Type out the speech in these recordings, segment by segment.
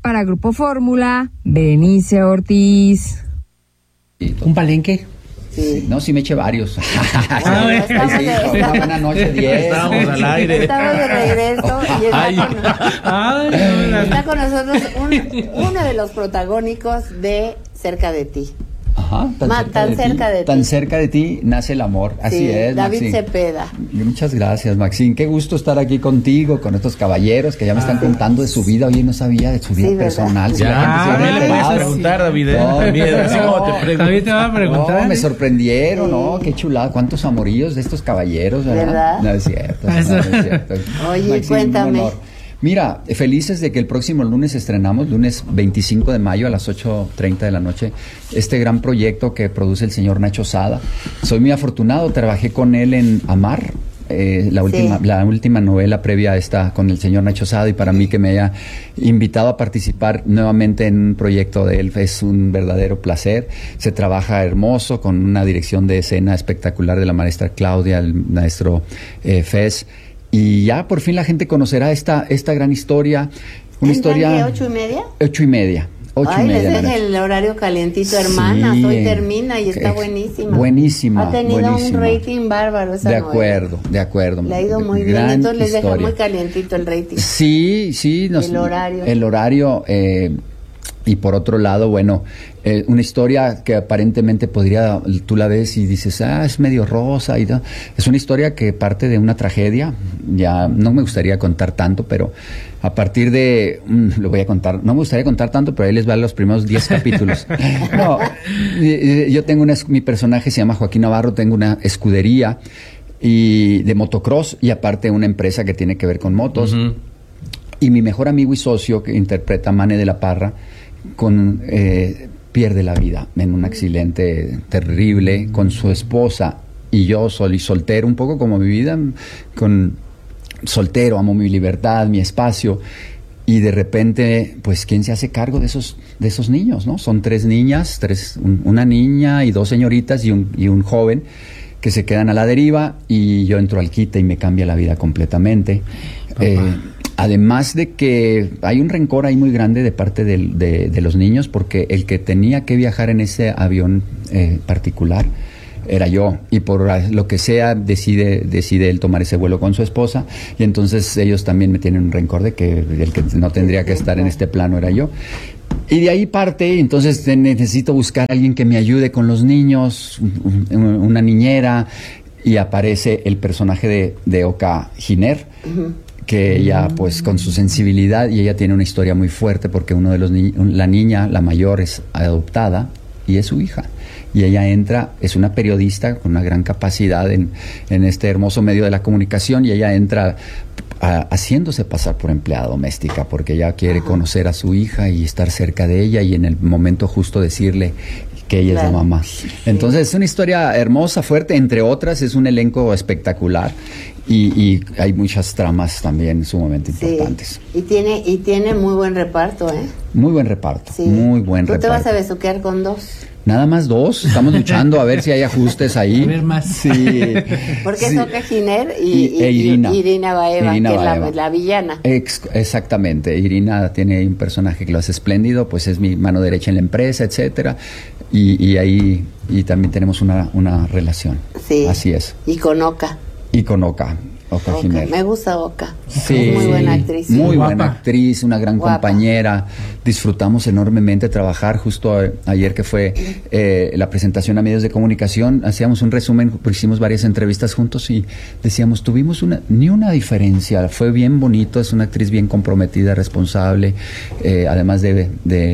Para Grupo Fórmula, Berenice Ortiz. ¿Un palenque? Sí. No, sí me eché varios. Una buena noche, 10. Estábamos al aire. Estamos de regreso y está con nosotros uno de los protagónicos de Cerca de Ti. Ajá, tan cerca de ti nace el amor. Así Sí, es, David Maxine. Cepeda. Muchas gracias, Maxine. Qué gusto estar aquí contigo, con estos caballeros que ya me están contando de su vida. Oye, no sabía de su vida personal. Si la gente se Ya, hubiera le puedes enterado. preguntar, David. Así como te pregunto. David te va a preguntar. No, me sorprendieron, ¿no? Qué chulada. Cuántos amorillos de estos caballeros, ¿verdad? ¿Verdad? No es cierto. No es cierto. Oye, Maxine, cuéntame. un honor. Mira, felices de que el próximo lunes estrenamos, lunes 25 de mayo a las 8:30 de la noche, este gran proyecto que produce el señor Nacho Sada. Soy muy afortunado, trabajé con él en Amar, la última novela previa a esta con el señor Nacho Sada, y para mí que me haya invitado a participar nuevamente en un proyecto de él es un verdadero placer. Se trabaja hermoso, con una dirección de escena espectacular de la maestra Claudia, el maestro Fez. Y ya por fin la gente conocerá esta gran historia. Una historia. ¿8:30? 8:30. Ay, les deja el horario calientito, hermanas. Sí, hoy termina y está buenísima. Buenísima. Ha tenido un rating bárbaro esa novela. De acuerdo. Le ha ido muy bien, entonces les deja muy calientito el rating. Sí. El horario. Y por otro lado, bueno, una historia que aparentemente tú la ves y dices, es medio rosa. Es una historia que parte de una tragedia. Ya no me gustaría contar tanto, pero a partir de... lo voy a contar. No me gustaría contar tanto, pero ahí les van los primeros 10 capítulos. No, yo tengo mi personaje se llama Joaquín Navarro, tengo una escudería y de motocross y aparte una empresa que tiene que ver con motos. Uh-huh. Y mi mejor amigo y socio, que interpreta a Mane de la Parra, pierde la vida en un accidente terrible con su esposa, y yo soy soltero, un poco como mi vida, soltero, amo mi libertad, mi espacio, y de repente, pues, ¿quién se hace cargo de esos niños, no? Son 3 niñas, una niña y 2 señoritas y un joven que se quedan a la deriva, y yo entro al quite y me cambia la vida completamente. Además de que hay un rencor ahí muy grande de parte de los niños, porque el que tenía que viajar en ese avión particular era yo, y por lo que sea decide él tomar ese vuelo con su esposa, y entonces ellos también me tienen un rencor de que el que no tendría que estar en este plano era yo. Y de ahí parte, entonces necesito buscar a alguien que me ayude con los niños, una niñera, y aparece el personaje de Oka Giner, que ella, pues, con su sensibilidad, y ella tiene una historia muy fuerte porque uno de los la niña, la mayor, es adoptada y es su hija. Y ella es una periodista con una gran capacidad en este hermoso medio de la comunicación, y ella entra haciéndose pasar por empleada doméstica porque ella quiere conocer a su hija y estar cerca de ella, y en el momento justo decirle que ella es la mamá. Entonces es una historia hermosa, fuerte, entre otras, es un elenco espectacular. Y hay muchas tramas también sumamente importantes. Y tiene muy buen reparto, ¿eh? Muy buen reparto, muy buen reparto. ¿Tú te vas a besuquear con 2? Nada más 2, estamos luchando a ver si hay ajustes ahí. A ver más. Sí. Porque es Oka Giner y Irina Baeva, que es la villana. Exactamente, Irina tiene un personaje que lo hace espléndido, pues es mi mano derecha en la empresa, etcétera, y ahí también tenemos una relación. Sí. Así es. Y con Oka. Oka Giner. Me gusta Oka. Sí, es muy buena actriz. Muy buena actriz, una gran compañera. Disfrutamos enormemente trabajar. Justo ayer que fue la presentación a medios de comunicación, hacíamos un resumen, hicimos varias entrevistas juntos y decíamos, tuvimos ni una diferencia. Fue bien bonito, es una actriz bien comprometida, responsable, además de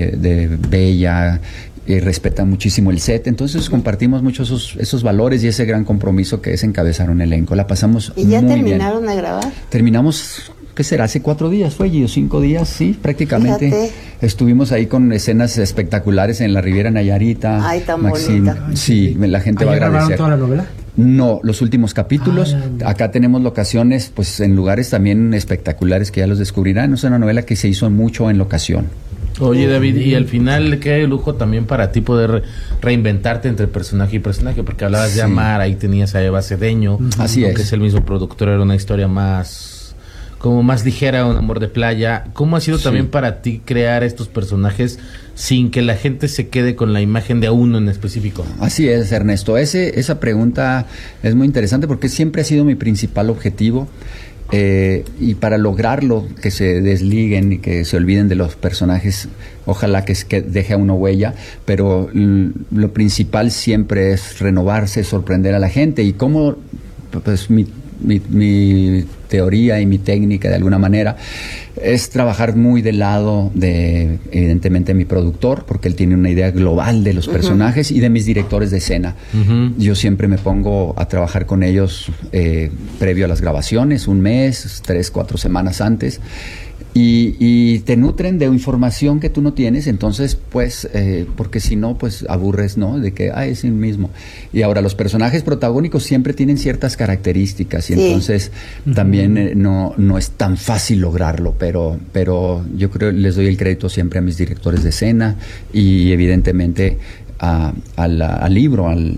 bella. Respeta muchísimo el set, entonces compartimos mucho esos valores y ese gran compromiso que es encabezar un elenco. La pasamos muy bien. ¿Y ya terminaron de grabar? Terminamos, ¿qué será? Hace 4 días fue, Gio, 5 días, sí, prácticamente. Fíjate. Estuvimos ahí con escenas espectaculares en la Riviera Nayarita. Ay, tan Maxine. bonita. Sí, la gente va a agradecer. ¿Grabaron toda la novela? No, los últimos capítulos. Acá tenemos locaciones, pues, en lugares también espectaculares que ya los descubrirán. Es una novela que se hizo mucho en locación. Oye, David, y al final, qué lujo también para ti poder reinventarte entre personaje y personaje, porque hablabas de Amar, ahí tenías a Eva Cedeño, así es, que es el mismo productor, era una historia más como más ligera, un amor de playa. ¿Cómo ha sido también para ti crear estos personajes sin que la gente se quede con la imagen de uno en específico? Así es, Ernesto. Esa pregunta es muy interesante porque siempre ha sido mi principal objetivo. Y para lograrlo, que se desliguen y que se olviden de los personajes, ojalá que deje a uno huella, pero lo principal siempre es renovarse, sorprender a la gente. Y cómo, pues mi teoría y mi técnica de alguna manera es trabajar muy del lado de, evidentemente, mi productor, porque él tiene una idea global de los personajes, y de mis directores de escena. Yo siempre me pongo a trabajar con ellos previo a las grabaciones, 1 mes, 3, 4 semanas antes, y te nutren de información que tú no tienes. Entonces, pues, porque si no, pues aburres, ¿no? De que, es el mismo. Y ahora, los personajes protagónicos siempre tienen ciertas características, y entonces también no es tan fácil lograrlo, pero yo creo, les doy el crédito siempre a mis directores de escena y evidentemente al libro, al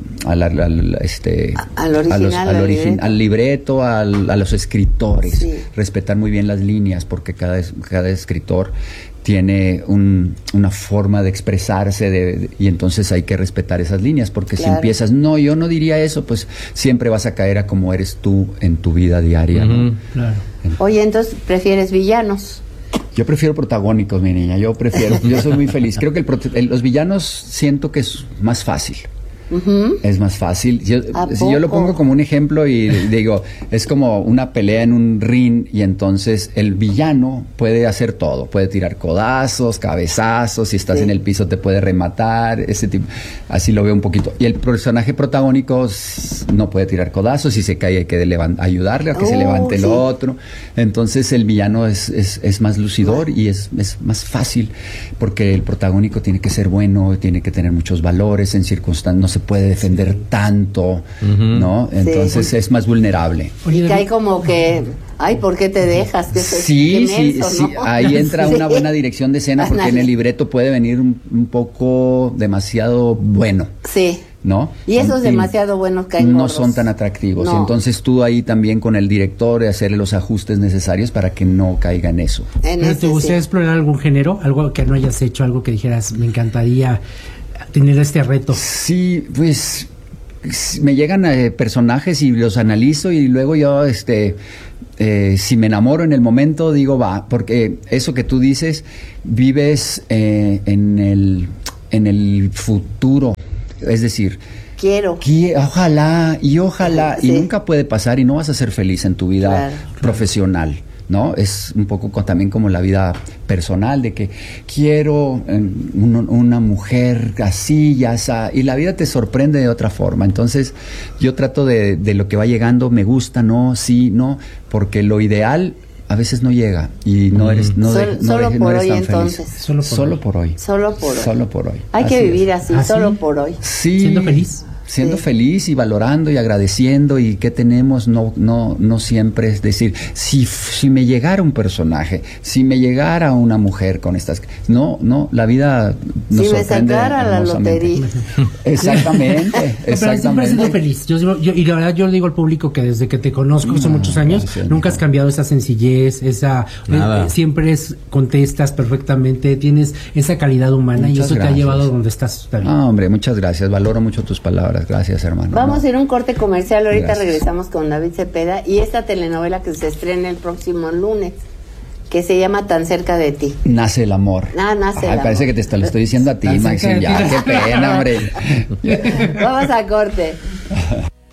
libreto, a los escritores. Sí. Respetar muy bien las líneas, porque cada escritor tiene una forma de expresarse y entonces hay que respetar esas líneas, porque si empiezas, no, yo no diría eso, pues siempre vas a caer a como eres tú en tu vida diaria, ¿no? Claro. Oye, entonces, ¿prefieres villanos? Yo prefiero protagónicos, mi niña, yo soy muy feliz. Creo que los villanos siento que es más fácil. Es más fácil. Si yo lo pongo como un ejemplo y digo, es como una pelea en un ring, y entonces el villano puede hacer todo, puede tirar codazos, cabezazos, si estás en el piso te puede rematar, ese tipo, así lo veo un poquito. Y el personaje protagónico no puede tirar codazos, si se cae hay que ayudarle a que se levante el otro. Entonces el villano es más lucidor y es más fácil, porque el protagónico tiene que ser bueno, tiene que tener muchos valores en circunstancias, no se puede defender tanto, ¿no? Entonces es más vulnerable. Y que hay como que, ¿por qué te dejas? Sí, ahí entra una buena dirección de escena, porque en el libreto puede venir un poco demasiado bueno. Sí. ¿No? Y esos demasiado buenos que hay no son tan atractivos. No. Entonces tú ahí también con el director hacerle los ajustes necesarios para que no caiga en eso. ¿Pero te gustaría explorar algún género? Algo que no hayas hecho, algo que dijeras, me encantaría tener este reto. Sí, pues me llegan personajes y los analizo, y luego yo si me enamoro en el momento, digo va, porque eso que tú dices, vives en el futuro, es decir, ojalá, y nunca puede pasar, y no vas a ser feliz en tu vida profesional, ¿no? Es un poco también como la vida personal, de que quiero una mujer así, ya está, y la vida te sorprende de otra forma. Entonces yo trato de lo que va llegando, me gusta, no, sí, no, porque lo ideal a veces no llega, y no eres tan feliz. Solo por hoy. Hay que vivir así, solo por hoy. Sí. Siendo feliz. Feliz y valorando y agradeciendo, y qué tenemos, no siempre es decir, si me llegara un personaje, si me llegara una mujer con estas, no, la vida nos sorprende. Si me sacara la lotería. Exactamente. Pero siempre he sido feliz. Y la verdad, yo le digo al público que desde que te conozco, son muchos años, nunca has cambiado esa sencillez, siempre contestas perfectamente, tienes esa calidad humana, y eso te ha llevado a donde estás. Hombre, muchas gracias, valoro mucho tus palabras. Gracias, hermano. Vamos a ir a un corte comercial. Ahorita regresamos con David Cepeda y esta telenovela que se estrena el próximo lunes, que se llama Tan cerca de ti. Nace el amor. Nace el amor. Parece que te lo estoy diciendo a ti, Maxine. Ya, qué pena, hombre. Vamos a corte.